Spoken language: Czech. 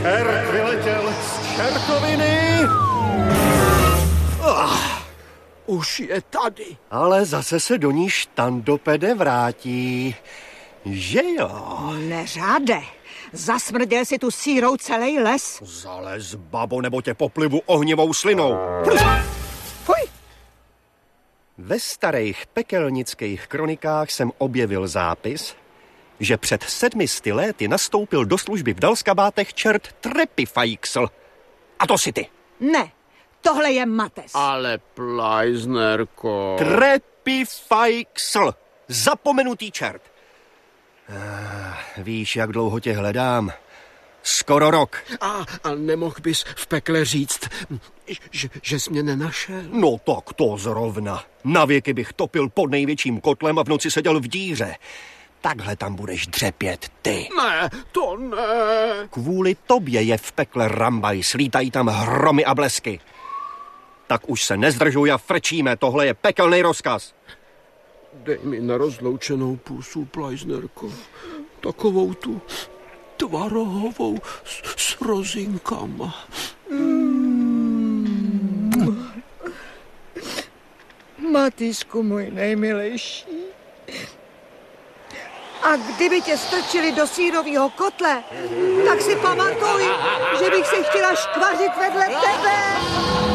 Čert vyletěl z čertoviny. Už je tady. Ale zase se do ní štandopede vrátí. Že jo? Neřáde. Zasmrděl si tu sírou celý les. Zalez, babo, nebo tě poplivu ohnivou slinou. Fuj. Ve starých pekelnických kronikách jsem objevil zápis, že před 700 lety nastoupil do služby v Dalskabátech čert Trepifajksl. A to si ty. Ne, tohle je Mates. Ale Pleisnerko. Trepifajksl. Zapomenutý čert. Víš, jak dlouho tě hledám? Skoro rok. A nemohl bys v pekle říct, že jsi mě nenašel? No tak to zrovna. Navěky bych topil pod největším kotlem a v noci seděl v díře. Takhle tam budeš dřepět ty. Ne, to ne. Kvůli tobě je v pekle rambaj, slítají tam hromy a blesky. Tak už se nezdržuj a frčíme, tohle je pekelný rozkaz. Dej mi na rozloučenou pusu, Pleisnerko. Takovou tu tvarohovou s rozinkama. Matýsku můj nejmilejší. A kdyby tě strčili do sýrovýho kotle, tak si pamatuj, že bych se chtěla škvařit vedle tebe.